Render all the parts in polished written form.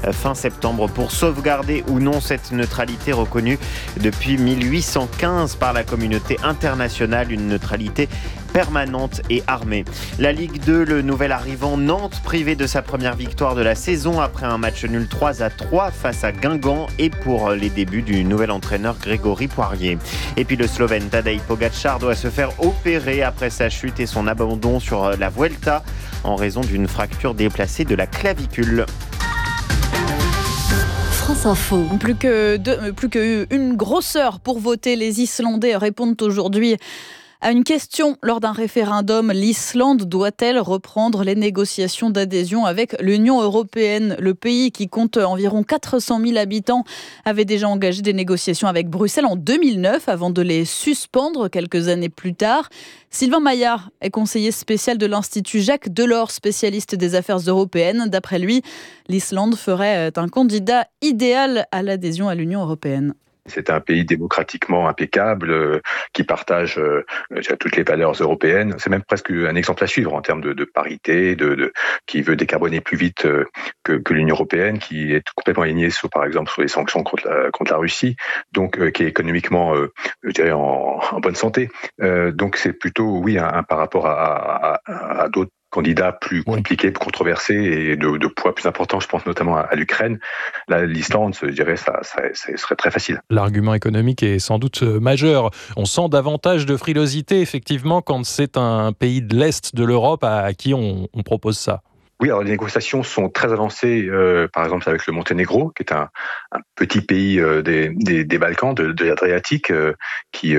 fin septembre pour sauvegarder ou non cette neutralité reconnue depuis 1815 par la communauté internationale, une neutralité permanente et armée. La Ligue 2, le nouvel arrivant Nantes, privé de sa première victoire de la saison après un match nul 3-3 face à Guingamp et pour les débuts du nouvel entraîneur Grégory Poirier. Et puis le Slovène Tadej Pogačar doit se faire opérer après sa chute et son abandon sur la Vuelta en raison d'une fracture déplacée de la clavicule. France Info. Plus qu'une grosse heure pour voter, les Islandais répondent aujourd'hui à une question lors d'un référendum. L'Islande doit-elle reprendre les négociations d'adhésion avec l'Union européenne ? Le pays, qui compte environ 400 000 habitants, avait déjà engagé des négociations avec Bruxelles en 2009 avant de les suspendre quelques années plus tard. Sylvain Maillard est conseiller spécial de l'Institut Jacques Delors, spécialiste des affaires européennes. D'après lui, l'Islande ferait un candidat idéal à l'adhésion à l'Union européenne. C'est un pays démocratiquement impeccable, qui partage toutes les valeurs européennes. C'est même presque un exemple à suivre en termes de parité, qui veut décarboner plus vite que l'Union européenne, qui est complètement alignée sur les sanctions contre la Russie, donc qui est économiquement, je dirais, en bonne santé. Donc c'est plutôt, oui, par rapport à d'autres candidats plus compliqués, plus controversés et de poids plus important, je pense notamment à l'Ukraine. Là, l'Islande, je dirais, ça serait très facile. L'argument économique est sans doute majeur. On sent davantage de frilosité, effectivement, quand c'est un pays de l'Est de l'Europe à qui on propose ça. Oui, alors les négociations sont très avancées, par exemple avec le Monténégro, qui est un petit pays des Balkans, de l'Adriatique, qui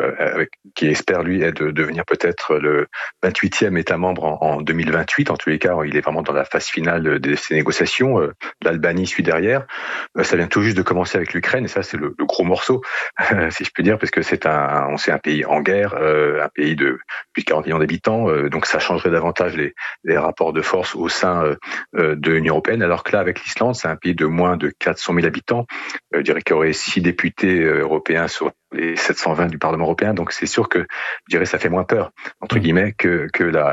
espère, lui, devenir peut-être le 28e État membre en 2028. En tous les cas, il est vraiment dans la phase finale de ces négociations. L'Albanie suit derrière. Ça vient tout juste de commencer avec l'Ukraine, et ça, c'est le gros morceau, si je peux dire, parce que c'est un pays en guerre, un pays de plus de 40 millions d'habitants, donc ça changerait davantage les rapports de force au sein de l'Union européenne, alors que là, avec l'Islande, c'est un pays de moins de 400 000 habitants. Je dirais qu'il y aurait 6 députés européens sur les 720 du Parlement européen, donc c'est sûr que, je dirais, ça fait moins peur, entre guillemets, que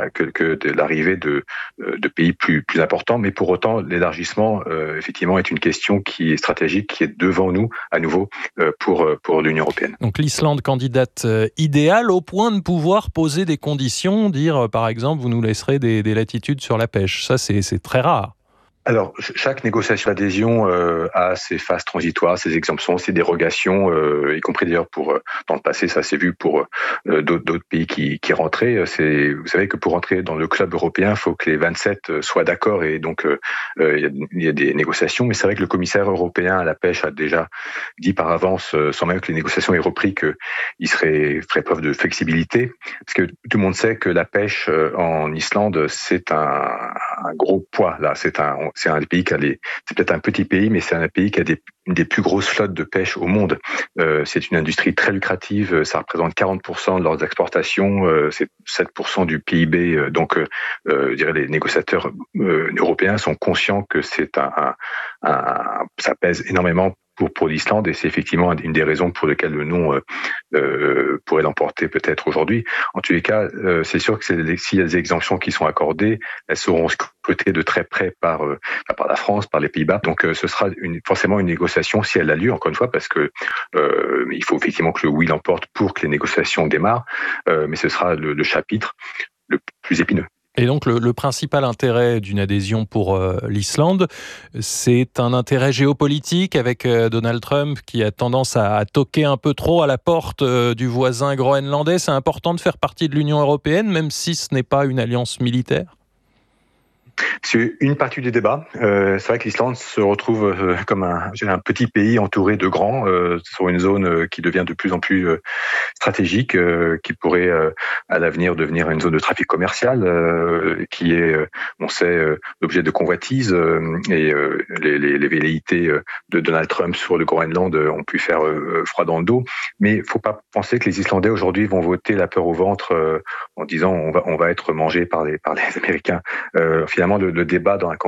de l'arrivée de pays plus importants. Mais pour autant, l'élargissement, effectivement, est une question qui est stratégique, qui est devant nous, à nouveau, pour l'Union européenne. Donc l'Islande, candidate idéale, au point de pouvoir poser des conditions, dire, par exemple, vous nous laisserez des latitudes sur la pêche. Ça, c'est très rare. Alors, chaque négociation d'adhésion a ses phases transitoires, ses exemptions, ses dérogations, y compris d'ailleurs dans le passé, ça s'est vu pour d'autres pays qui rentraient. Vous savez que pour rentrer dans le club européen, il faut que les 27 soient d'accord, et donc il y a des négociations. Mais c'est vrai que le commissaire européen à la pêche a déjà dit par avance, sans même que les négociations aient repris, qu'il ferait preuve de flexibilité, parce que tout le monde sait que la pêche en Islande, c'est un gros poids. Là, c'est un pays c'est peut-être un petit pays, mais c'est un pays qui a une des plus grosses flottes de pêche au monde. C'est une industrie très lucrative, ça représente 40% de leurs exportations, c'est 7% du PIB. Donc, je dirais, les négociateurs européens sont conscients que ça pèse énormément pour l'Islande, et c'est effectivement une des raisons pour lesquelles le non pourrait l'emporter peut-être aujourd'hui. En tous les cas, c'est sûr que s'il y a des exemptions qui sont accordées, elles seront scrutées de très près par la France, par les Pays-Bas. Donc ce sera forcément une négociation, si elle a lieu, encore une fois, parce que il faut effectivement que le oui l'emporte pour que les négociations démarrent, mais ce sera le chapitre le plus épineux. Et donc le principal intérêt d'une adhésion pour l'Islande, c'est un intérêt géopolitique avec Donald Trump qui a tendance à toquer un peu trop à la porte du voisin groenlandais. C'est important de faire partie de l'Union européenne, même si ce n'est pas une alliance militaire ? C'est une partie du débat. C'est vrai que l'Islande se retrouve comme un petit pays entouré de grands, sur une zone qui devient de plus en plus stratégique, qui pourrait à l'avenir devenir une zone de trafic commercial, qui est, on sait, l'objet de convoitises, et les velléités de Donald Trump sur le Groenland ont pu faire froid dans le dos. Mais il ne faut pas penser que les Islandais aujourd'hui vont voter la peur au ventre en disant on va être mangé par les Américains. Finalement, le débat dans la campagne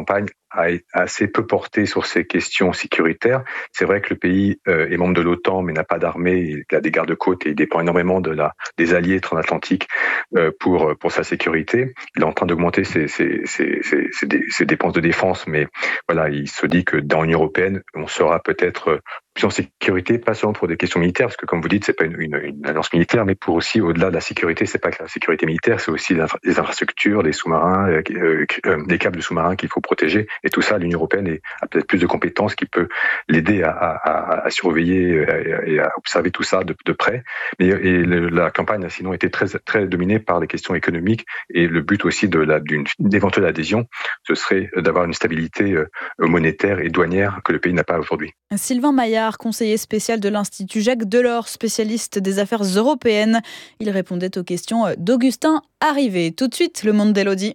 a assez peu porté sur ces questions sécuritaires. C'est vrai que le pays est membre de l'OTAN, mais n'a pas d'armée, il a des gardes-côtes et il dépend énormément des alliés transatlantiques pour sa sécurité. Il est en train d'augmenter ses dépenses de défense, mais voilà, il se dit que dans l'Union européenne, on sera peut-être plus en sécurité, pas seulement pour des questions militaires, parce que comme vous dites, c'est pas une alliance militaire, mais pour aussi, au-delà de la sécurité, c'est pas que la sécurité militaire, c'est aussi les infrastructures, les sous-marins, les câbles de sous-marins qu'il faut protéger. Et tout ça, l'Union européenne a peut-être plus de compétences qui peut l'aider à surveiller et à observer tout ça de près. La campagne a sinon été très, très dominée par les questions économiques, et le but aussi d'une éventuelle adhésion, ce serait d'avoir une stabilité monétaire et douanière que le pays n'a pas aujourd'hui. Sylvain Maillard, conseiller spécial de l'Institut Jacques Delors, spécialiste des affaires européennes. Il répondait aux questions d'Augustin Arrivé. Tout de suite, le monde d'Élodie.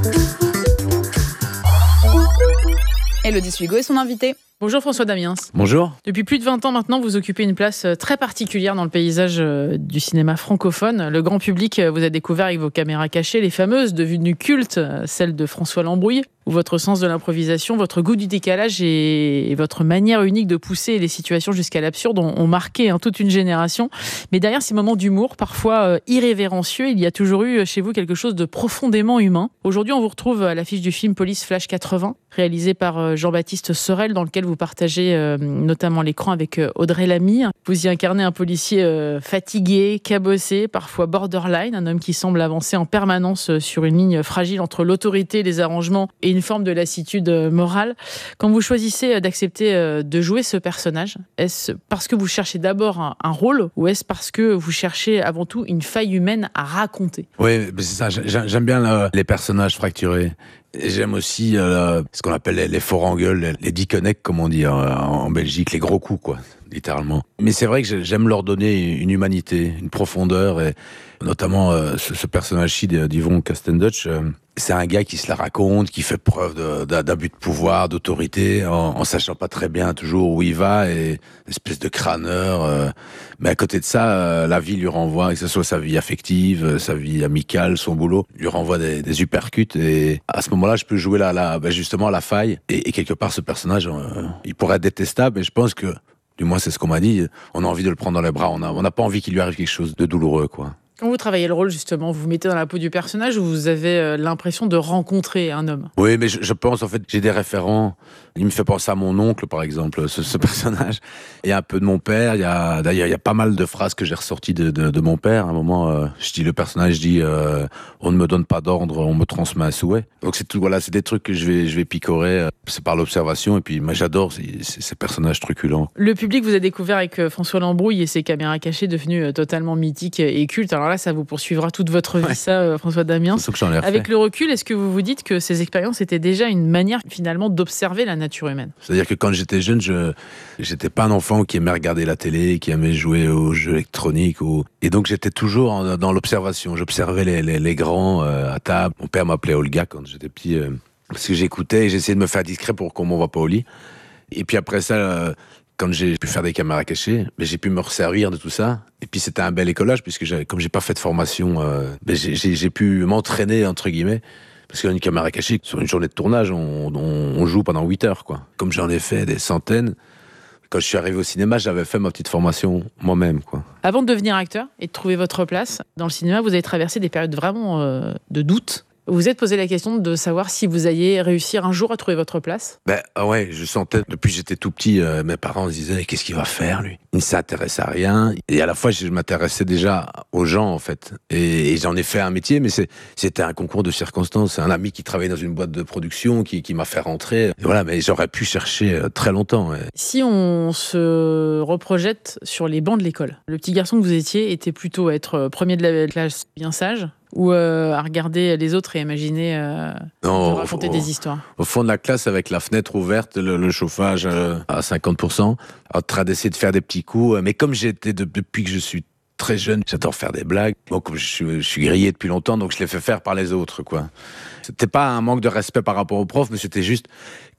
Élodie Suigo est son invitée. Bonjour François Damiens. Bonjour. Depuis plus de 20 ans maintenant, vous occupez une place très particulière dans le paysage du cinéma francophone. Le grand public vous a découvert avec vos caméras cachées, les fameuses devenues cultes, celles de François Lambrouille, où votre sens de l'improvisation, votre goût du décalage et votre manière unique de pousser les situations jusqu'à l'absurde ont marqué toute une génération. Mais derrière ces moments d'humour, parfois irrévérencieux, il y a toujours eu chez vous quelque chose de profondément humain. Aujourd'hui, on vous retrouve à l'affiche du film Police Flash 80, réalisé par Jean-Baptiste Sorel, dans lequel vous partagez notamment l'écran avec Audrey Lamy. Vous y incarnez un policier fatigué, cabossé, parfois borderline, un homme qui semble avancer en permanence sur une ligne fragile entre l'autorité, les arrangements et une forme de lassitude morale. Quand vous choisissez d'accepter de jouer ce personnage, est-ce parce que vous cherchez d'abord un rôle, ou est-ce parce que vous cherchez avant tout une faille humaine à raconter ? Oui, c'est ça. J'aime bien les personnages fracturés. Et j'aime aussi ce qu'on appelle les forts en gueule, les disconnects, comme on dit en Belgique, les gros coups, quoi, littéralement. Mais c'est vrai que j'aime leur donner une humanité, une profondeur, et notamment ce personnage-ci d'Yvon Castendutch. C'est un gars qui se la raconte, qui fait preuve d'abus de pouvoir, d'autorité, en sachant pas très bien toujours où il va, et une espèce de crâneur. Mais à côté de ça, la vie lui renvoie, que ce soit sa vie affective, sa vie amicale, son boulot, lui renvoie des uppercuts. Et à ce moment-là, je peux jouer justement la faille. Et quelque part, ce personnage, il pourrait être détestable, mais je pense que, du moins c'est ce qu'on m'a dit, on a envie de le prendre dans les bras. On n'a pas envie qu'il lui arrive quelque chose de douloureux, quoi. Quand vous travaillez le rôle, justement, vous vous mettez dans la peau du personnage, ou vous avez l'impression de rencontrer un homme ? Oui, mais je pense, en fait, j'ai des référents. Il me fait penser à mon oncle, par exemple, ce personnage. Il y a un peu de mon père. D'ailleurs, il y a pas mal de phrases que j'ai ressorties de mon père. À un moment, le personnage dit on ne me donne pas d'ordre, on me transmet un souhait. Donc c'est tout. Voilà, c'est des trucs que je vais picorer. C'est par l'observation. Et puis, moi, j'adore ces personnages truculents. Le public vous a découvert avec François Lambrouille et ses caméras cachées devenues totalement mythiques et cultes. Alors là, ça vous poursuivra toute votre vie, ça, François Damiens. C'est ça que j'en ai refait. Avec le recul, est-ce que vous vous dites que ces expériences étaient déjà une manière, finalement, d'observer la nature humaine ? C'est-à-dire que quand j'étais jeune, j'étais pas un enfant qui aimait regarder la télé, qui aimait jouer aux jeux électroniques. Et donc, j'étais toujours dans l'observation. J'observais les grands à table. Mon père m'appelait Olga quand j'étais petit, parce que j'écoutais et j'essayais de me faire discret pour qu'on m'en voit pas au lit. Et puis après ça... quand j'ai pu faire des caméras cachées, j'ai pu me resservir de tout ça. Et puis c'était un bel écolage, puisque comme j'ai pas fait de formation, j'ai pu m'entraîner, entre guillemets. Parce qu'une caméra cachée, sur une journée de tournage, on joue pendant 8 heures, quoi. Comme j'en ai fait des centaines, quand je suis arrivé au cinéma, j'avais fait ma petite formation moi-même, quoi. Avant de devenir acteur et de trouver votre place dans le cinéma, vous avez traversé des périodes vraiment de doute. Vous vous êtes posé la question de savoir si vous alliez réussir un jour à trouver votre place ? Ouais, je sentais, depuis que j'étais tout petit, mes parents se disaient, qu'est-ce qu'il va faire, lui ? Il ne s'intéresse à rien. Et à la fois, je m'intéressais déjà aux gens, en fait. Et j'en ai fait un métier, mais c'était un concours de circonstances. C'est un ami qui travaillait dans une boîte de production qui m'a fait rentrer. Et voilà, mais j'aurais pu chercher très longtemps. Ouais. Si on se reprojette sur les bancs de l'école, le petit garçon que vous étiez était plutôt à être premier de la classe bien sage, ou à regarder les autres et imaginer raconter des histoires? Au fond de la classe, avec la fenêtre ouverte, le chauffage à 50%, en train d'essayer de faire des petits coups. Mais comme j'étais depuis que je suis très jeune, j'adore faire des blagues. Bon, comme je suis grillé depuis longtemps, donc je les fais faire par les autres, quoi. C'était pas un manque de respect par rapport aux profs, mais c'était juste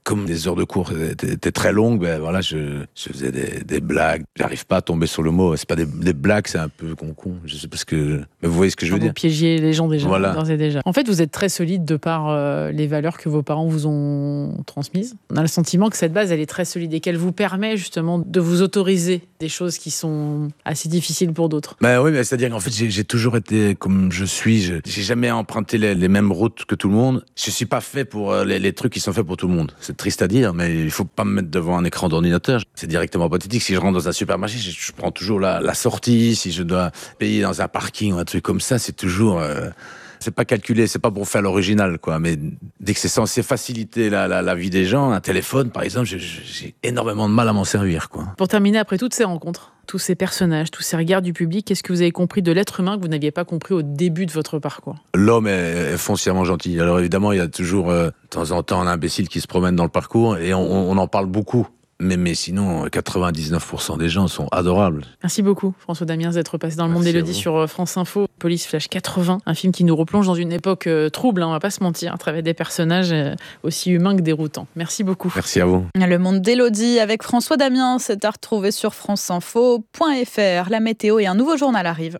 comme les heures de cours étaient très longues, voilà, je faisais des blagues. J'arrive pas à tomber sur le mot. C'est pas des blagues, c'est un peu con. Je sais pas mais vous voyez ce que je veux dire. Vous piégiez les gens déjà, voilà. d'ores et déjà. En fait, vous êtes très solide de par les valeurs que vos parents vous ont transmises. On a le sentiment que cette base, elle est très solide et qu'elle vous permet justement de vous autoriser des choses qui sont assez difficiles pour d'autres. Oui, c'est-à-dire qu'en fait, j'ai toujours été comme je suis. J'ai jamais emprunté les mêmes routes que tout le monde. Je suis pas fait pour les trucs qui sont faits pour tout le monde. C'est triste à dire, mais il faut pas me mettre devant un écran d'ordinateur. C'est directement pathétique. Si je rentre dans un supermarché, je prends toujours la sortie. Si je dois payer dans un parking ou un truc comme ça, c'est toujours... c'est pas calculé, c'est pas pour faire l'original, quoi. Mais dès que c'est censé faciliter la vie des gens, un téléphone, par exemple, j'ai énormément de mal à m'en servir, quoi. Pour terminer, après toutes ces rencontres, tous ces personnages, tous ces regards du public, qu'est-ce que vous avez compris de l'être humain que vous n'aviez pas compris au début de votre parcours ? L'homme est foncièrement gentil. Alors évidemment, il y a toujours, de temps en temps, un imbécile qui se promène dans le parcours et on en parle beaucoup. Mais sinon, 99% des gens sont adorables. Merci beaucoup, François Damiens, d'être passé dans le monde d'Élodie sur France Info. Police Flash 80, un film qui nous replonge dans une époque trouble, on va pas se mentir, à travers des personnages aussi humains que déroutants. Merci beaucoup. Merci à vous. Le monde d'Élodie avec François Damiens, c'est à retrouver sur franceinfo.fr. La météo et un nouveau journal arrivent.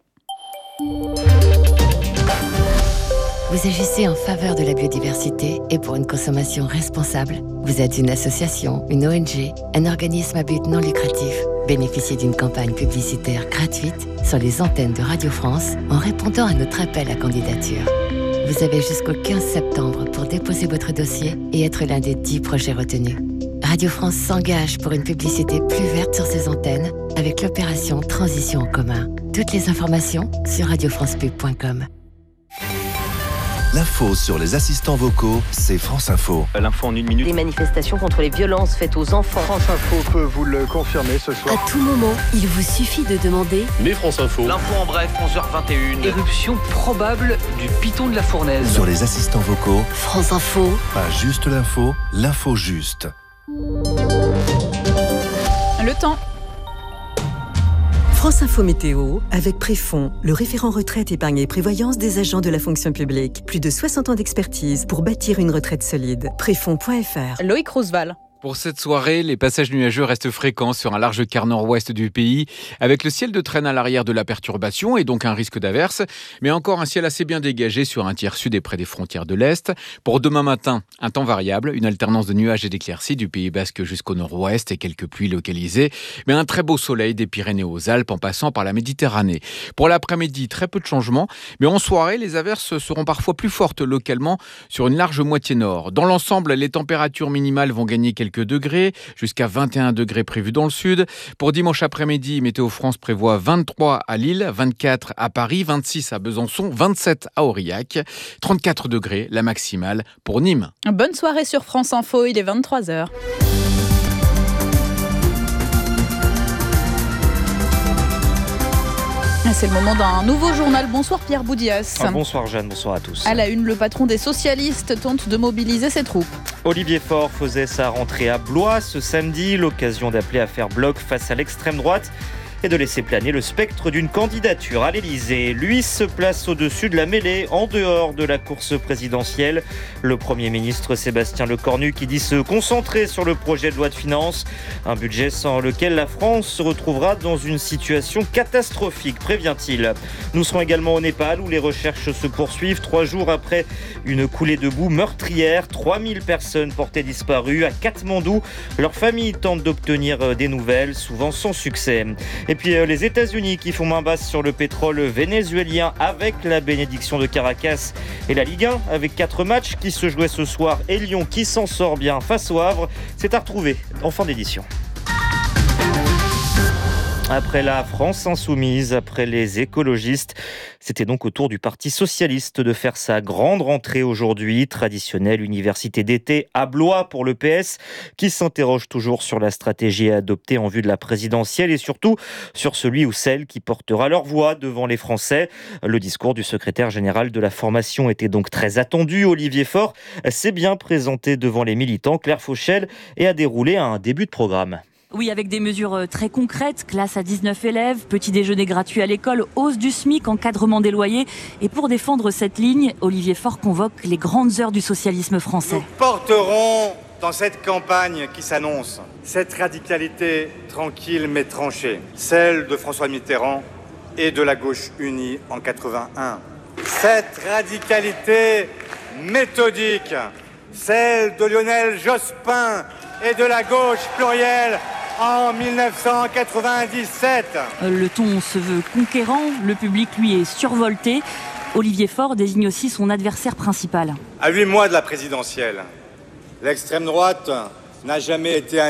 Vous agissez en faveur de la biodiversité et pour une consommation responsable. Vous êtes une association, une ONG, un organisme à but non lucratif. Bénéficiez d'une campagne publicitaire gratuite sur les antennes de Radio France en répondant à notre appel à candidature. Vous avez jusqu'au 15 septembre pour déposer votre dossier et être l'un des 10 projets retenus. Radio France s'engage pour une publicité plus verte sur ses antennes avec l'opération Transition en commun. Toutes les informations sur radiofrancepub.com. L'info sur les assistants vocaux, c'est France Info. L'info en 1 minute. Les manifestations contre les violences faites aux enfants. France Info peut vous le confirmer ce soir. À tout moment, il vous suffit de demander. Mais France Info. L'info en bref, 11h21. Éruption probable du piton de la Fournaise. Sur les assistants vocaux, France Info. Pas juste l'info juste. Le temps. France Info Météo, avec Préfond, le référent retraite, épargne et prévoyance des agents de la fonction publique. Plus de 60 ans d'expertise pour bâtir une retraite solide. Préfond.fr. Loïc Roosevelt. Pour cette soirée, les passages nuageux restent fréquents sur un large quart nord-ouest du pays, avec le ciel de traîne à l'arrière de la perturbation et donc un risque d'averse, mais encore un ciel assez bien dégagé sur un tiers sud et près des frontières de l'Est. Pour demain matin, un temps variable, une alternance de nuages et d'éclaircies du Pays Basque jusqu'au nord-ouest et quelques pluies localisées, mais un très beau soleil des Pyrénées aux Alpes en passant par la Méditerranée. Pour l'après-midi, très peu de changements, mais en soirée, les averses seront parfois plus fortes localement sur une large moitié nord. Dans l'ensemble, les températures minimales vont gagner quelques degrés, jusqu'à 21 degrés prévus dans le sud. Pour dimanche après-midi, Météo France prévoit 23 à Lille, 24 à Paris, 26 à Besançon, 27 à Aurillac, 34 degrés la maximale pour Nîmes. Bonne soirée sur France Info, il est 23h. C'est le moment d'un nouveau journal. Bonsoir Pierre Boudias. Bonsoir Jeanne, bonsoir à tous. À la une, le patron des socialistes tente de mobiliser ses troupes. Olivier Faure faisait sa rentrée à Blois ce samedi, l'occasion d'appeler à faire bloc face à l'extrême droite et de laisser planer le spectre d'une candidature à l'Elysée. Lui se place au-dessus de la mêlée, en dehors de la course présidentielle. Le Premier ministre Sébastien Lecornu qui dit se concentrer sur le projet de loi de finances, un budget sans lequel la France se retrouvera dans une situation catastrophique, prévient-il. Nous serons également au Népal où les recherches se poursuivent 3 jours après une coulée de boue meurtrière. 3000 personnes portées disparues à Katmandou. Leurs familles tentent d'obtenir des nouvelles, souvent sans succès. Et puis les États-Unis qui font main basse sur le pétrole vénézuélien avec la bénédiction de Caracas et la Ligue 1 avec 4 matchs qui se jouaient ce soir et Lyon qui s'en sort bien face au Havre. C'est à retrouver en fin d'édition. Après la France insoumise, après les écologistes, c'était donc au tour du Parti socialiste de faire sa grande rentrée aujourd'hui. Traditionnelle université d'été à Blois pour le PS, qui s'interroge toujours sur la stratégie à adopter en vue de la présidentielle et surtout sur celui ou celle qui portera leur voix devant les Français. Le discours du secrétaire général de la formation était donc très attendu. Olivier Faure s'est bien présenté devant les militants, Claire Fauchel, et a déroulé un début de programme. Oui, avec des mesures très concrètes, classe à 19 élèves, petit déjeuner gratuit à l'école, hausse du SMIC, encadrement des loyers. Et pour défendre cette ligne, Olivier Faure convoque les grandes heures du socialisme français. Nous porterons dans cette campagne qui s'annonce, cette radicalité tranquille mais tranchée, celle de François Mitterrand et de la gauche unie en 81. Cette radicalité méthodique, celle de Lionel Jospin et de la gauche plurielle en 1997. Le ton se veut conquérant, le public lui est survolté. Olivier Faure désigne aussi son adversaire principal. À 8 mois de la présidentielle, l'extrême droite n'a jamais été un